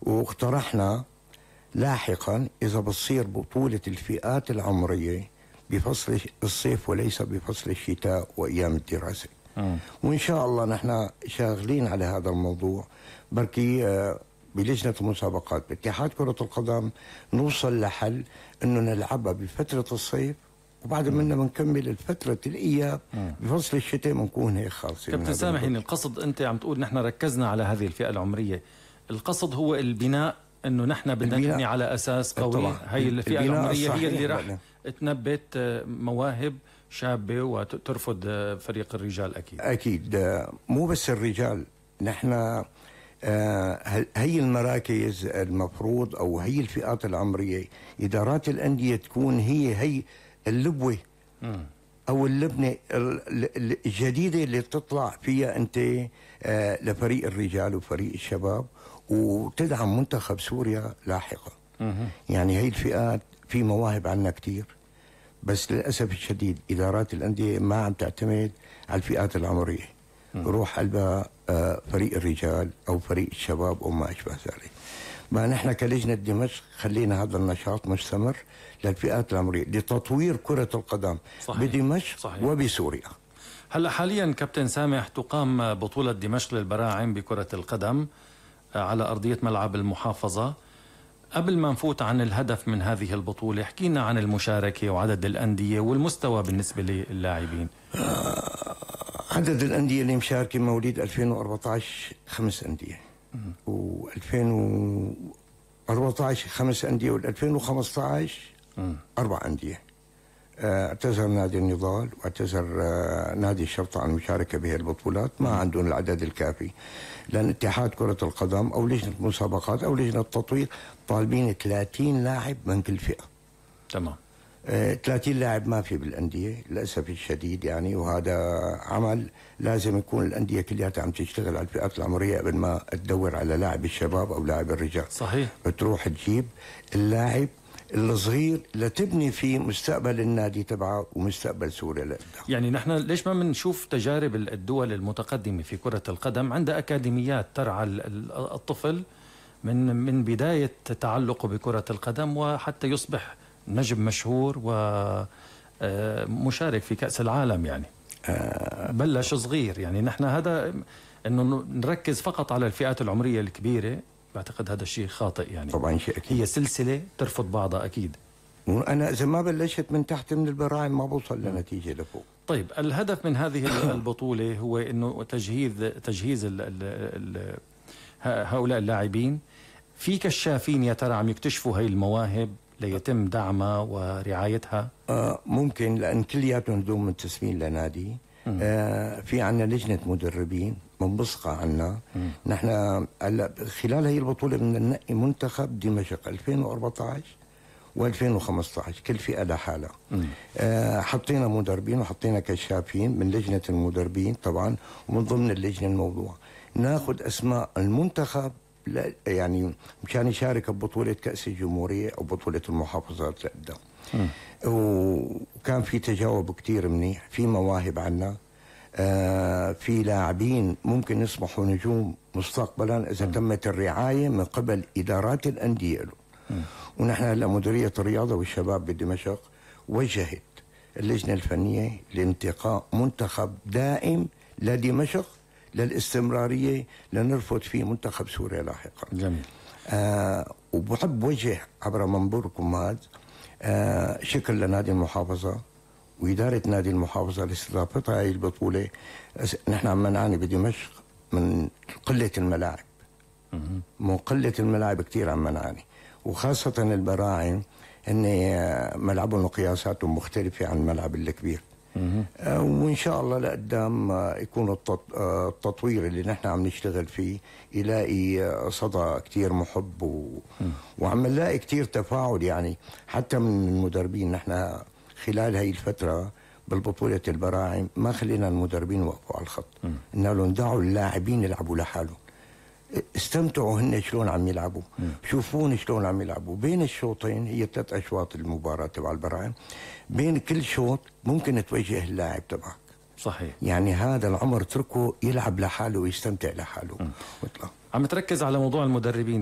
واقترحنا لاحقا إذا بتصير بطولة الفئات العمرية بفصل الصيف وليس بفصل الشتاء وأيام الدراسة. وإن شاء الله نحن شاغلين على هذا الموضوع، بركي بلجنة المسابقات باتحاد كرة القدم نوصل لحل أنه نلعبها بفترة الصيف، وبعد منا بنكمل الفترة الإياب بفصل الشتاء بنكون هيك خالصين. كابتن سامح، يعني القصد أنت عم تقول نحن ركزنا على هذه الفئة العمرية، القصد هو البناء، انه نحن بدنا نبني على اساس قوي. هي الفئه العمريه هي اللي راح تنبت مواهب شابه وترفض فريق الرجال. اكيد مو بس الرجال، نحن هي المراكز المفروض او هي الفئات العمريه ادارات الانديه تكون هي اللبوه او اللبنه الجديده اللي تطلع فيها انت لفريق الرجال وفريق الشباب، وتدعم منتخب سوريا لاحقا. يعني هي الفئات في مواهب عنا كتير، بس للأسف الشديد إدارات الأندية ما عم تعتمد على الفئات العمرية، روح قلبها فريق الرجال أو فريق الشباب أو ما أشبه ذلك. ما نحن كلجنة دمشق خلينا هذا النشاط مستمر للفئات العمرية لتطوير كرة القدم بدمشق وبسوريا. هلا حاليا كابتن سامح تقام بطولة دمشق للبراعم بكرة القدم على أرضية ملعب المحافظة. قبل ما نفوت عن الهدف من هذه البطولة، احكينا عن المشاركة وعدد الأندية والمستوى بالنسبة للاعبين. عدد الأندية اللي مشاركة مواليد 2014 5 أندية، و2014 5 أندية، وال2015 4 أندية. اعتذر نادي النضال واعتذر نادي الشرطة عن المشاركة بهذه البطولات، ما عندهم العدد الكافي، لأن اتحاد كرة القدم أو لجنة المسابقات أو لجنة التطوير طالبين 30 لاعب من كل فئة. تمام. 30 لاعب ما في بالأندية للأسف الشديد يعني، وهذا عمل لازم يكون الأندية كلها عم تشتغل على الفئات العمرية قبل ما تدور على لاعب الشباب أو لاعب الرجال. صحيح. بتروح تجيب اللاعب الصغير لتبني فيه مستقبل النادي تبعه ومستقبل سوريا لقدام. يعني نحن ليش ما بنشوف تجارب الدول المتقدمة في كرة القدم عندها أكاديميات ترعى الطفل من بداية تعلقه بكرة القدم وحتى يصبح نجم مشهور ومشارك في كأس العالم. يعني بلش صغير. يعني نحن هذا انه نركز فقط على الفئات العمرية الكبيرة، بعتقد هذا الشيء خاطئ. يعني طبعا شيء أكيد. هي سلسلة ترفض بعضها أكيد. وأنا إذا ما بلشت من تحت من البراعم ما بوصل لنتيجة لفوق. طيب الهدف من هذه البطولة هو إنه تجهيز هؤلاء اللاعبين في كشافين يا ترى عم يكتشفوا هاي المواهب ليتم دعمها ورعايتها. ممكن، لأن كلياتهم بدون منتسبين لنادي. في عنا لجنة مدربين منبثقة عنا. نحن خلال هي البطولة بدنا ننقي منتخب دمشق 2014 و2015 كل فئة لحالها. حطينا مدربين وحطينا كشافين من لجنة المدربين طبعا، ومن ضمن اللجنة الموضوع ناخذ أسماء المنتخب يعني مشان يشارك ببطولة كأس الجمهورية أو بطولة المحافظات لقدام. وكان في تجاوب كتير منيح، في مواهب عنا، في لاعبين ممكن يصبحوا نجوم مستقبلا إذا تمت الرعاية من قبل إدارات الأندية له. ونحن هلا مديرية الرياضة والشباب بدمشق وجهت اللجنة الفنية لانتقاء منتخب دائم لدمشق للاستمرارية لنرفض فيه منتخب سوريا لاحقا. جميل. وبحب وجه عبر منبركم هذا شكر لنادي المحافظة وإدارة نادي المحافظة لاستضافتها هذه البطولة. نحن عم نعاني بدمشق من قلة الملاعب، من قلة الملاعب كثير عم نعاني، وخاصة البراعم هن ملعبهم وقياساتهم مختلفة عن الملعب الكبير. وإن شاء الله لقدام يكون التطوير اللي نحن عم نشتغل فيه يلاقي صدى كتير محب وعم نلاقي كتير تفاعل. يعني حتى من المدربين نحن خلال هاي الفترة بالبطولة البراعم ما خلينا المدربين وقفوا على الخط، إنه لهم دعوا اللاعبين يلعبوا لحالهم، استمتعوا هن شلون عم يلعبوا، شوفون شلون عم يلعبوا. بين الشوطين هي 3 أشواط المباراة تبع البراعم، بين كل شوط ممكن توجه اللاعب تبعك. صحيح. يعني هذا العمر اتركه يلعب لحاله ويستمتع لحاله. عم تركز على موضوع المدربين.